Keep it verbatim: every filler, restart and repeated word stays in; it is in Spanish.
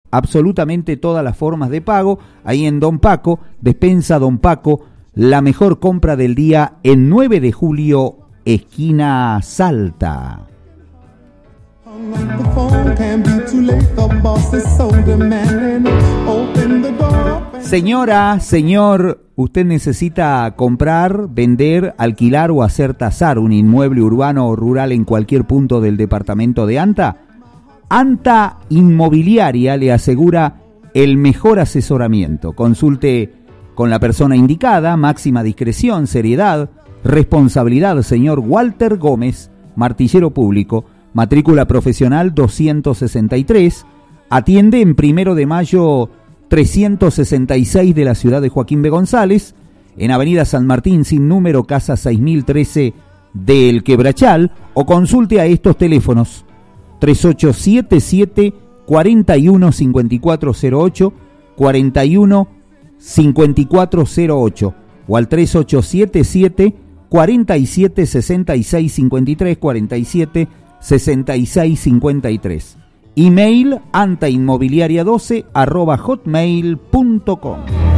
absolutamente todas las formas de pago, ahí en Don Paco, Despensa Don Paco, la mejor compra del día en nueve de julio, esquina Salta. Señora, señor, ¿usted necesita comprar, vender, alquilar o hacer tasar un inmueble urbano o rural en cualquier punto del departamento de Anta? Anta Inmobiliaria le asegura el mejor asesoramiento. Consulte con la persona indicada, máxima discreción, seriedad, responsabilidad, señor Walter Gómez, martillero público, matrícula profesional doscientos sesenta y tres, atiende en Primero de Mayo trescientos sesenta y seis de la ciudad de Joaquín B. González, en Avenida San Martín sin número, casa seis mil trece del Quebrachal, o consulte a estos teléfonos: tres ocho siete siete, cuatro uno cinco cuatro cero ocho, cuatro uno cinco cuatro cero ocho o al tres ocho siete siete, cuatro siete seis seis cinco tres, cuatro siete sesenta y seis cincuenta y tres. Email antainmobiliaria doce arroba hotmail punto com.